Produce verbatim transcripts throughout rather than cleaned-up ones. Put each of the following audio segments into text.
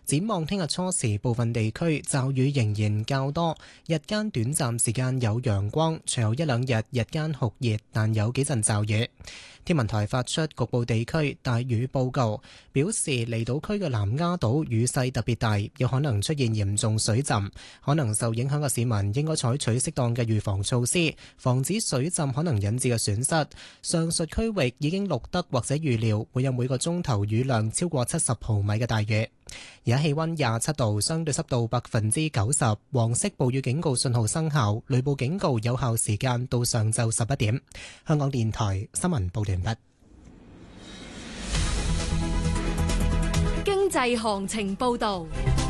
展望聽日初時，部分地區驟雨仍然較多，日間短暫時間有陽光，隨後一兩日日間酷熱，但有幾陣驟雨。天文台發出局部地區大雨報告，表示離島區嘅南丫島雨勢特別大，有可能出現嚴重水浸，可能受影響嘅市民應該採取適當嘅預防措施，防止水浸可能引致嘅損失。上述區域已經錄得或者預料會有每個鐘頭雨量超過七十毫米嘅大雨。而家氣溫廿七度，相對濕度百分之九十，黃色暴雨警告信號生效，雷暴警告有效時間到上晝十一點。香港電台新聞報道完畢。 經濟行情報道。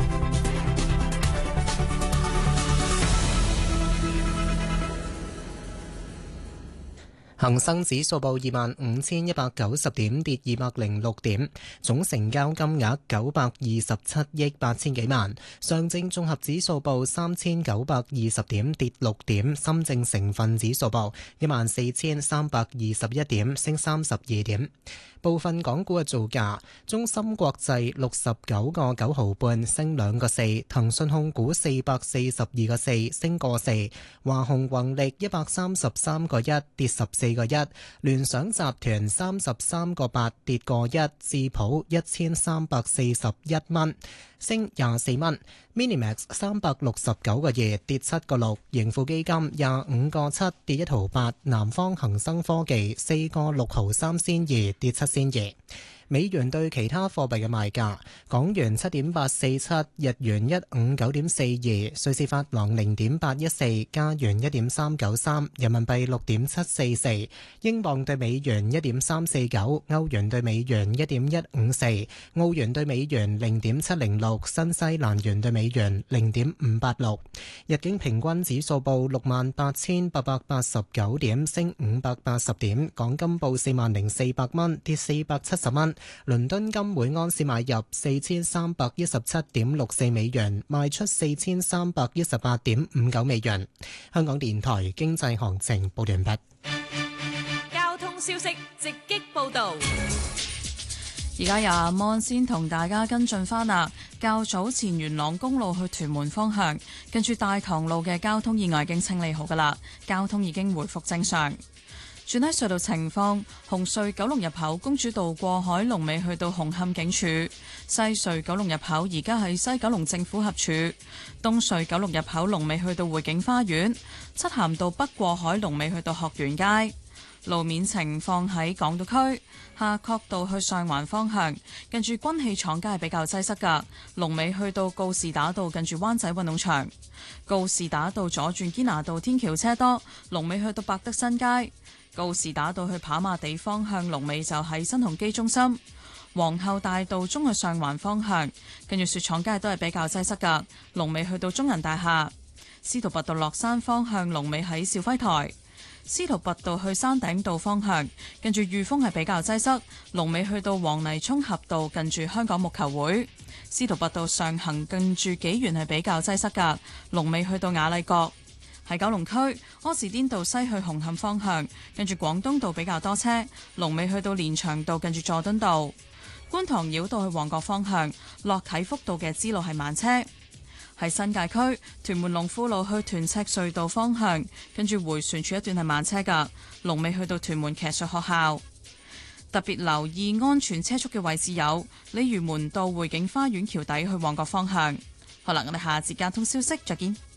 恒生指數報二萬五千一百九十點，跌二百零六點，總成交金額九百二十七億八千幾萬。上證綜合指數報三千九百二十點，跌六點。深證成分指數報一萬四千三百二十一點，升三十二點。部分港股嘅造價：中芯國際六十九個九毫半，升兩個四；騰訊控股四百四十二個四，升個四；華虹宏力一百三十三個一，跌十四個一；聯想集團三十三個八，跌個一；智普一千三百四十一蚊，升廿四蚊。Minimax 三百六十九個二，跌七個六。盈富基金廿五個七，跌一毫八。南方恒生科技四個六毫三仙二，跌七仙二。美元對其他貨幣嘅賣價：港元七點八四七，日元一五九點四二，瑞士法郎零點八一四，加元一點三九三，人民幣六點七四四，英鎊對美元一點三四九，歐元對美元一點一五四，澳元對美元零點七零六，新西蘭元對美元零點五八六。日經平均指數報六萬八千八百八十九點，升五百八十點。港金報四萬零四百蚊，跌四百七十蚊。倫敦金每安士買入四千三百一十七點六四美元，賣出四千三百一十八點五九美元。香港電台經濟行情報完畢。 交通消息直擊報道。 而家由阿 Mon 先同大家跟進翻啦。較早前元朗公路去屯門方向，跟住大棠路嘅交通意外已經清理好噶啦，交通已經回復正常。轉喺隧道情況，紅隧九龍入口公主道過海龍尾去到紅磡警署，西隧九龍入口而家喺西九龍政府合署，東隧九龍入口龍尾去到匯景花園，漆咸道北過海龍尾去到學園街。路面情況喺港島區夏慤道去上環方向，近住軍器廠街係比較擠塞㗎，龍尾去到告士打道近住灣仔運動場，告士打道左轉堅拿道天橋車多，龍尾去到百德新街。告士打道去跑馬地方向龍尾就喺新鴻基中心，皇后大道中去上環方向，跟住雪廠街都係比較擠塞㗎，龍尾去到中銀大廈。司徒拔道落山方向龍尾喺兆輝台，司徒拔道去山頂道方向，跟住裕豐係比較擠塞，龍尾去到黃泥涌峽道近住香港木球會。司徒拔道上行近住紀元係比較擠塞㗎，龍尾去到雅麗閣。喺九龍區柯士甸道西去紅磡方向，跟住廣東道比較多車，龍尾去到連翔道近住佐敦道。觀塘繞道去旺角方向，落啟福道嘅支路係慢車。喺新界區屯門龍富路去屯赤隧道方向，跟住迴旋處一段係慢車㗎，龍尾去到屯門騎術學校。特別留意安全車速嘅位置有鯉魚門道匯景花園橋底去旺角方向。好啦，我哋下節交通消息再見。